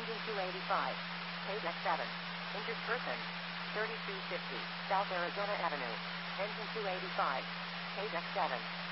Engine 285. KDEX 7. Injured person. 3250 South Arizona Avenue. Engine 285. KDEX 7.